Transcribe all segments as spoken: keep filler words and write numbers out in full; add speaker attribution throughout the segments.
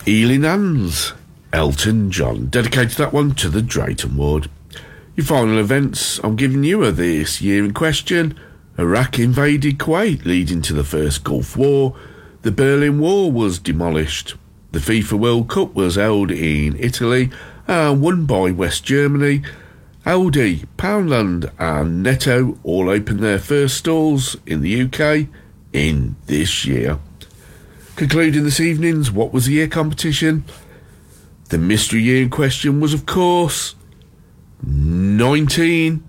Speaker 1: Ealing Hands, Elton John. Dedicated that one to the Drayton Ward. Your final events I'm giving you are this year in question. Iraq invaded Kuwait, leading to the first Gulf War. The Berlin Wall was demolished. The FIFA World Cup was held in Italy and won by West Germany. Aldi, Poundland and Netto all opened their first stalls in the U K in this year. Concluding this evening's What Was the Year competition, the mystery year in question was, of course, nineteen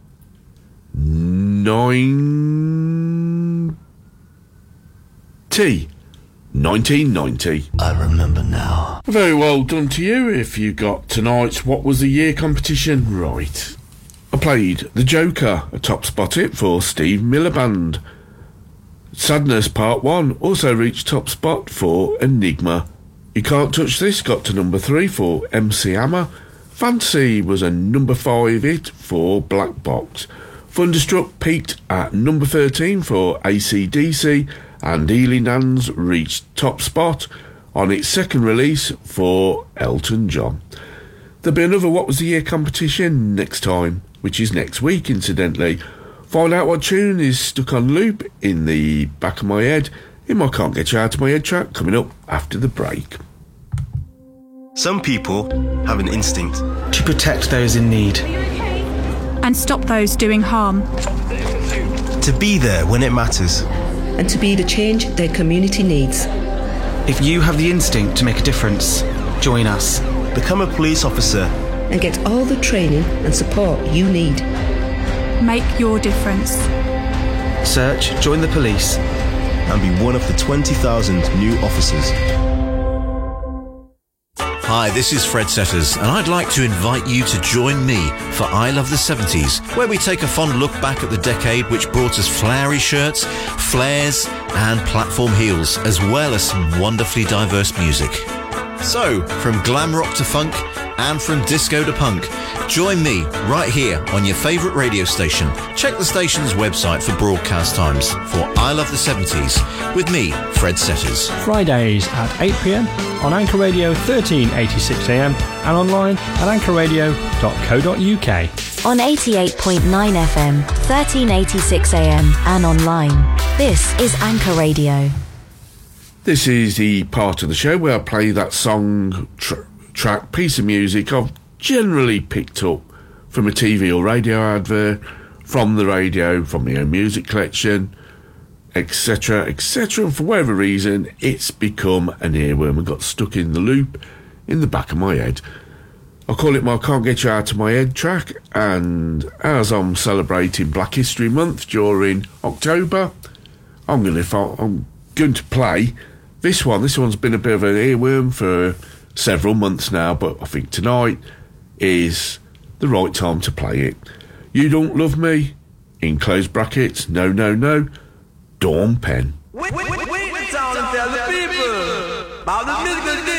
Speaker 1: ninety. nineteen ninety.
Speaker 2: I remember now.
Speaker 1: Very well done to you if you got tonight's What Was the Year competition right. I played The Joker, a top spot hit for Steve Miller Band. Sadness Part one also reached top spot for Enigma. You Can't Touch This got to number three for M C Hammer. Fantasy was a number five hit for Black Box. Thunderstruck peaked at number thirteen for A C D C, and Ealing Hands reached top spot on its second release for Elton John. There'll be another What Was the Year competition next time, which is next week incidentally. Find out what tune is stuck on loop in the back of my head in my Can't Get You Out of My Head track coming up after the break.
Speaker 3: Some people have an instinct
Speaker 4: to protect those in need
Speaker 5: and stop those doing harm,
Speaker 3: to be there when it matters,
Speaker 6: and to be the change their community needs.
Speaker 4: If you have the instinct to make a difference, join us.
Speaker 3: Become a police officer
Speaker 6: and get all the training and support you need.
Speaker 5: Make your difference.
Speaker 4: Search Join the Police
Speaker 3: and be one of the twenty thousand new officers.
Speaker 7: Hi, this is Fred Setters, and I'd like to invite you to join me for I Love the seventies, where we take a fond look back at the decade which brought us flowery shirts, flares, and platform heels, as well as some wonderfully diverse music. So, from glam rock to funk, and from disco to punk, join me right here on your favourite radio station. Check the station's website for broadcast times for I Love the seventies with me, Fred Setters.
Speaker 8: Fridays at eight p m on Anchor Radio thirteen eighty-six A M and online at anchor radio dot co dot U K.
Speaker 9: On eighty-eight point nine F M, thirteen eighty-six A M and online. This is Anchor Radio.
Speaker 1: This is the part of the show where I play that song, tr- track, piece of music I've generally picked up from a T V or radio advert, from the radio, from my own music collection, etc, et cetera. And for whatever reason, it's become an earworm and got stuck in the loop in the back of my head. I call it my Can't Get You Out of My Head track, and as I'm celebrating Black History Month during October, I'm going to I'm going to play this one. This one's been a bit of an earworm for several months now, but I think tonight is the right time to play it. You Don't Love Me, in closed brackets, no, no, no, Dawn Penn.
Speaker 10: Wait, wait, wait, wait, wait, and tell the people about the musical